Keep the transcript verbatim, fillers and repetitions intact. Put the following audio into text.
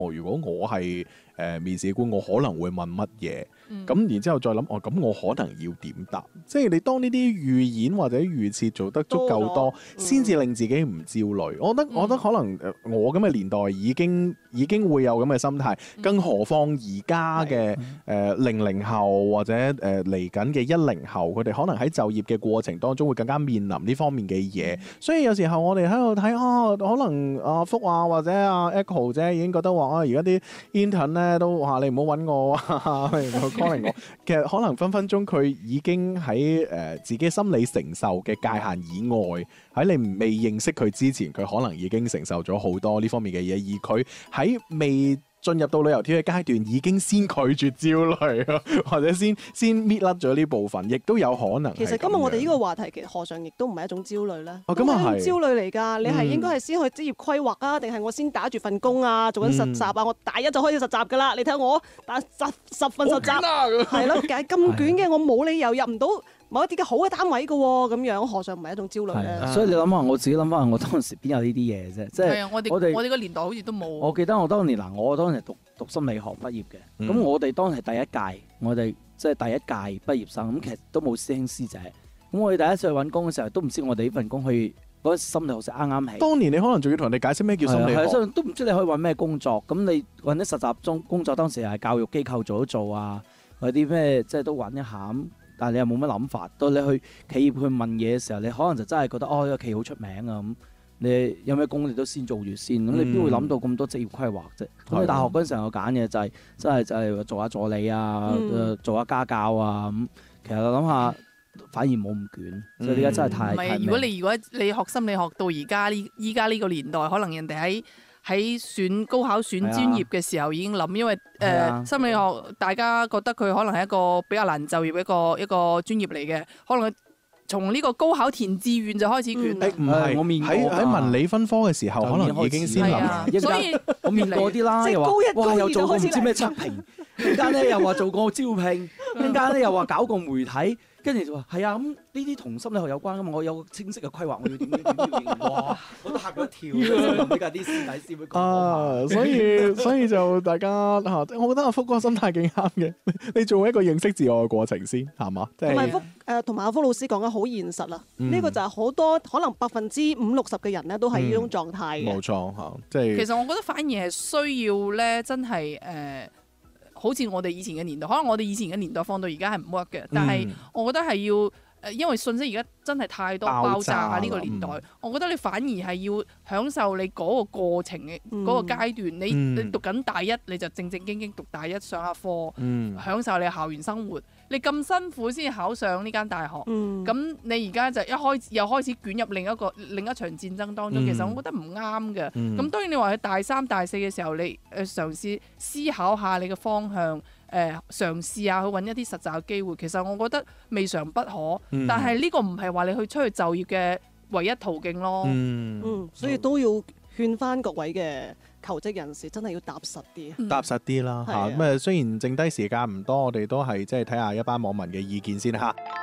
如果我係誒、呃、面試官，我可能會問乜嘢？咁、嗯、然之後再諗，哦，咁我可能要點答？即係你當呢啲預演或者預設做得足夠多，先至、嗯、令自己唔焦慮。我覺得，我覺得可能我咁嘅年代已經已經會有咁嘅心態，更何況而家嘅誒零零後或者誒嚟緊嘅一零後，佢哋可能喺就業嘅過程當中會更加面臨呢方面嘅嘢。嗯、所以有時候我哋喺度睇啊，可能阿福啊或者阿 Echo 姐已經覺得話啊，而家啲 intern 咧都話你唔好揾我啊，calling 我。其實可能分分鐘佢已經喺誒、呃、自己心理承受嘅界限以外，喺你未認識佢之前，佢可能已經承受咗好多呢方面嘅嘢，而佢喺未進入到旅遊貼嘅階段，已經先拒絕焦慮咯，或者先先搣甩咗呢部分，亦都有可能。 其實今日我哋呢個話題，其實何嘗亦都唔係一種焦慮咧？ 哦，咁啊係焦慮嚟㗎。你係應該係先去職業規劃啊，定係我先打住份工啊，做緊實習啊？嗯、我大一就開始實習㗎啦。你睇我打十十份實習，係咯，咁卷嘅，我冇理由入唔到某一啲嘅好嘅單位嘅喎，咁樣何嘗唔係一種焦慮咧？ 所以你諗下，我自己諗翻，我當時邊有呢啲嘢啫？即係我哋我哋個年代好似都冇。我記得我當年嗱，我當時讀讀心理學畢業嘅，咁、嗯、我哋當時第一屆，我哋即係第一屆畢業生，咁其實都冇師兄師姐，咁我哋第一次去揾工嘅時候，都唔知我哋呢份工去嗰陣心理學先啱啱起。當年你可能仲要同人哋解釋咩叫心理學， 係都唔知你可以揾咩工作。咁你揾啲實習中工作，當時係教育機構做一做啊，或者啲咩即係都揾一下。但係你又冇乜諗法，到你去企業去問嘢嘅時候，你可能就真係覺得哦，呢個企業好出名啊咁，你有咩工你都先做住先，咁、嗯、你邊會諗到咁多職業規劃啫？咁你、嗯、大學嗰陣時候我揀嘅就係真係就係做下助理啊，嗯、做下家教啊咁。其實我諗下反而冇咁捲，嗯、所以而家真係太唔係。 如果你如果你學心理學到而家呢依家呢個年代，可能人哋喺喺選高考選專業嘅時候已經諗，因為誒、呃、心理學大家覺得佢可能係一個比較難就業一個一個專業嚟嘅，可能從呢個高考填志願就開始捲。 誒唔係，我面喺喺文理分科嘅時候，可能已經先諗。 所以我面過啲啦，又話哇又做過唔知咩測評，一間咧又話做過招聘，一間咧又話搞過媒體。跟住就話係啊，咁呢啲同心理學有關噶嘛，我有個清晰嘅規劃，我要點點點點。哇！我都嚇咗一跳，呢家啲師弟師妹講啊，所以所以就大家嚇，我覺得阿福哥心態幾啱嘅。你做一個認識自我嘅過程先，係嘛？ 同埋福誒，同埋阿福老師講得好現實啦。呢、嗯、個就係好多可能百分之五六十嘅人咧，都係呢種狀態嘅。 冇、嗯、錯嚇，即係。其實我覺得反而係需要咧，真係誒。呃好似我哋以前嘅年代，可能我哋以前嘅年代放到而家係唔 work 嘅，但係我覺得係要誒，因為信息而家真係太多爆炸啊！呢個年代，嗯、我覺得你反而係要享受你嗰個過程嘅嗰個階段。嗯、你你讀緊大一，你就正正經經讀大一上下課，嗯、享受你校園生活。你咁辛苦先考上呢間大學，咁、嗯、你而家就一開始又開始捲入另一個另一場戰爭當中，嗯、其實我覺得唔啱嘅。咁、嗯、當然你話喺大三大四嘅時候，你誒嘗試思考下你嘅方向，誒、呃、嘗試下去揾一啲實習嘅機會。其實我覺得未嘗不可，嗯、但係呢個唔係話你去出去就業嘅唯一途徑咯。 嗯，嗯，所以都要勸翻各位嘅求職人士真係要踏實啲， 嗯、踏實啲啦嚇。咁啊，雖然剩低時間唔多，我哋都係即係睇下一班網民嘅意見先嚇。